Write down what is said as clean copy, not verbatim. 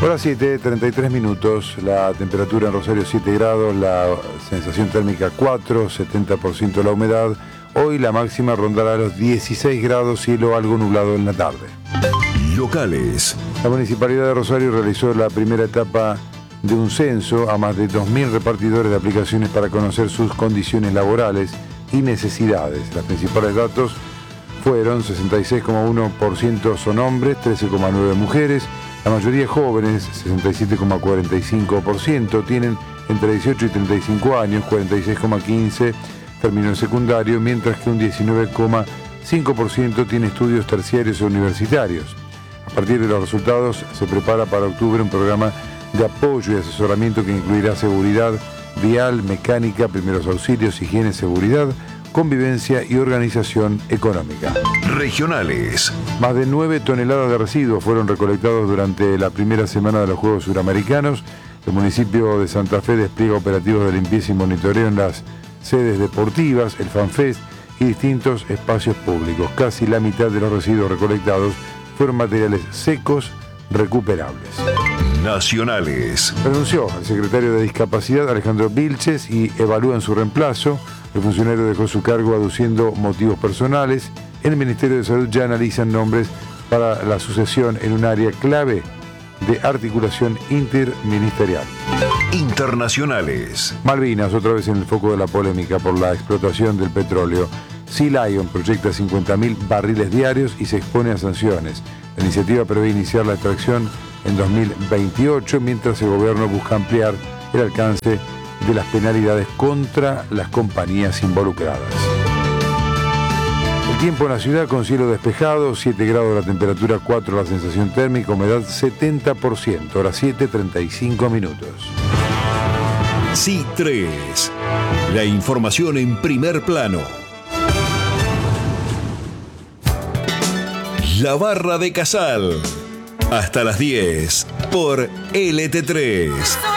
Hora 7, 33 minutos, la temperatura en Rosario 7 grados, la sensación térmica 4, 70% la humedad. Hoy la máxima rondará los 16 grados, cielo algo nublado en la tarde. Locales. La Municipalidad de Rosario realizó la primera etapa de un censo a más de 2.000 repartidores de aplicaciones para conocer sus condiciones laborales y necesidades. Los principales datos fueron 66,1% son hombres, 13,9% mujeres, la mayoría jóvenes, 67,45%, tienen entre 18 y 35 años, 46,15% terminó el secundario, mientras que un 19,5% tiene estudios terciarios o universitarios. A partir de los resultados se prepara para octubre un programa de apoyo y asesoramiento que incluirá seguridad vial, mecánica, primeros auxilios, higiene, seguridad, convivencia y organización económica. Regionales. Más de 9 toneladas de residuos fueron recolectados durante la primera semana de los Juegos Suramericanos. El municipio de Santa Fe despliega operativos de limpieza y monitoreo en las sedes deportivas, el FanFest y distintos espacios públicos. Casi la mitad de los residuos recolectados fueron materiales secos recuperables. Nacionales. Renunció el secretario de Discapacidad, Alejandro Vilches, y evalúan su reemplazo. El funcionario dejó su cargo aduciendo motivos personales. En el Ministerio de Salud ya analizan nombres para la sucesión en un área clave de articulación interministerial. Internacionales. Malvinas, otra vez en el foco de la polémica por la explotación del petróleo. Sea Lion proyecta 50.000 barriles diarios y se expone a sanciones. La iniciativa prevé iniciar la extracción en 2028, mientras el gobierno busca ampliar el alcance de las penalidades contra las compañías involucradas. El tiempo en la ciudad con cielo despejado, 7 grados la temperatura, 4 la sensación térmica, humedad 70%, hora 7, 35 minutos. C3. La información en primer plano. La Barra de Casal. Hasta las 10 por LT3.